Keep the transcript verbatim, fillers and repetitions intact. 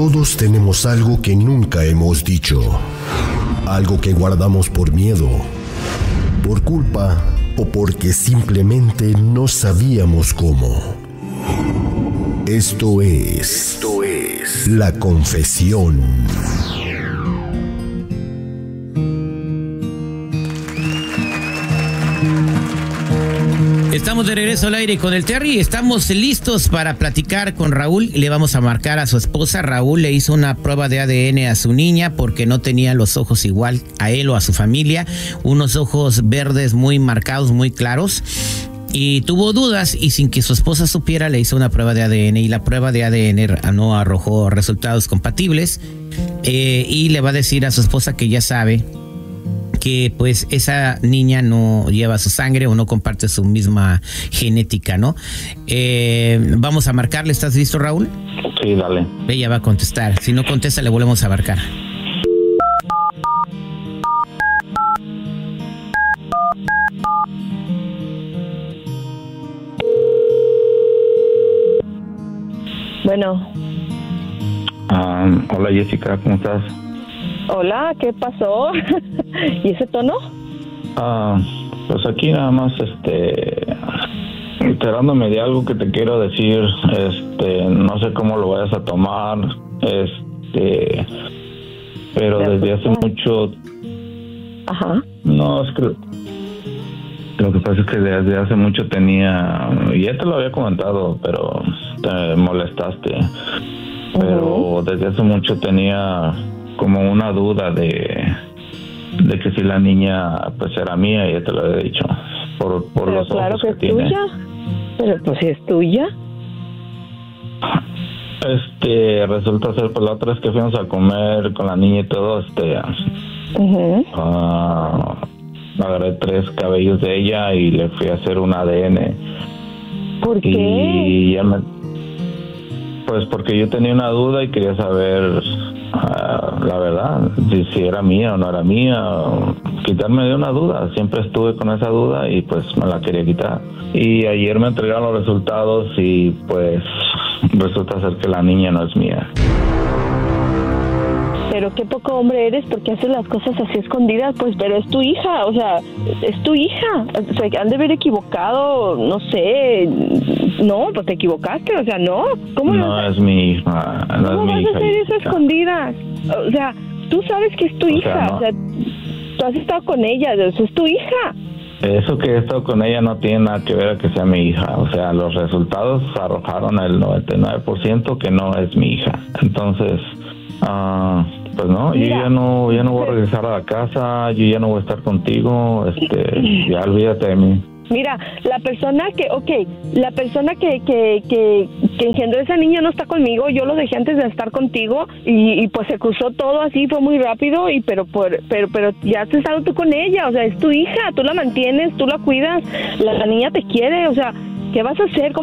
Todos tenemos algo que nunca hemos dicho, algo que guardamos por miedo, por culpa o porque simplemente no sabíamos cómo. Esto es, Esto es La Confesión. Estamos de regreso al aire con el Terry. Estamos listos para platicar con Raúl. Le vamos a marcar a su esposa. Raúl le hizo una prueba de A D N a su niña porque no tenía los ojos igual a él o a su familia. Unos ojos verdes muy marcados, muy claros. Y tuvo dudas y sin que su esposa supiera le hizo una prueba de A D N y la prueba de A D N no arrojó resultados compatibles. Eh, y le va a decir a su esposa que ya sabe que pues esa niña no lleva su sangre o no comparte su misma genética, ¿no? Eh, vamos a marcarle. ¿Estás listo, Raúl? Sí, dale. Ella va a contestar. Si no contesta, le volvemos a marcar. Bueno. Um, hola, Jessica, ¿cómo estás? Hola, ¿qué pasó? ¿Y ese tono? Ah, pues aquí nada más, este, enterándome de algo que te quiero decir. Este, no sé cómo lo vayas a tomar, este, pero desde hace mucho. Ajá. No, es que lo que pasa es que desde hace mucho tenía, y ya te lo había comentado, pero te molestaste. Pero uh-huh. Desde hace mucho tenía como una duda de, de que si la niña pues era mía, ya te lo había dicho, por, por pero los claro ojos que, que es tiene. Tuya. Pero pues si es tuya. Este, resulta ser, pues la otra vez que fuimos a comer con la niña y todo, este, uh-huh. uh, agarré tres cabellos de ella y le fui a hacer un A D N. ¿Por qué? Y ya me, pues porque yo tenía una duda y quería saber Uh, la verdad, si, si era mía o no era mía, o quitarme de una duda. Siempre estuve con esa duda y pues me la quería quitar. Y ayer me entregaron los resultados y pues resulta ser que la niña no es mía. Pero qué poco hombre eres porque haces las cosas así escondidas, pues, pero es tu hija, o sea, es tu hija. O sea, han de haber equivocado, no sé, no, pues te equivocaste, o sea, no. ¿Cómo no lo... es mi hija, no ¿Cómo es mi vas hija, a hacer eso escondidas? O sea, tú sabes que es tu o hija, sea, no. o sea, tú has estado con ella, o sea, es tu hija. Eso que he estado con ella no tiene nada que ver a que sea mi hija. O sea, los resultados arrojaron el noventa y nueve por ciento que no es mi hija. Entonces, ah... Uh, pues no, Mira, yo ya no, ya no voy a regresar a la casa, yo ya no voy a estar contigo, este, ya olvídate de mí. Mira, la persona que, okay, la persona que, que, que, que engendró esa niña no está conmigo, yo lo dejé antes de estar contigo y, y pues se cruzó todo así, fue muy rápido y pero por, pero pero ya has estado tú con ella, o sea, es tu hija, tú la mantienes, tú la cuidas, la, la niña te quiere, o sea, ¿qué vas a hacer?